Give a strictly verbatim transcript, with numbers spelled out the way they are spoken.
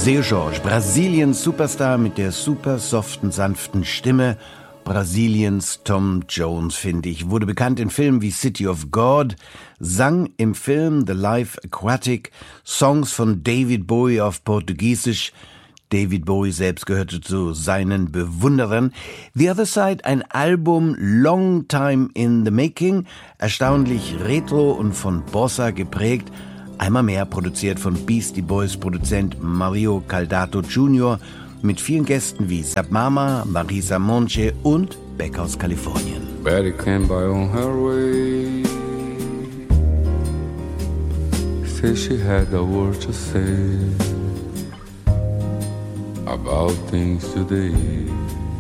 Seu Jorge, Brasiliens Superstar mit der super soften, sanften Stimme. Brasiliens Tom Jones, finde ich. Wurde bekannt in Filmen wie City of God, sang im Film The Life Aquatic Songs von David Bowie auf Portugiesisch. David Bowie selbst gehörte zu seinen Bewunderern. The Other Side, ein Album Long Time in the Making, erstaunlich retro und von Bossa geprägt. Einmal mehr produziert von Beastie Boys Produzent Mario Caldato Junior mit vielen Gästen wie Sab Mama, Marisa Monte und Beck aus Kalifornien. Betty came by on her way. Say she had a word to say about things today.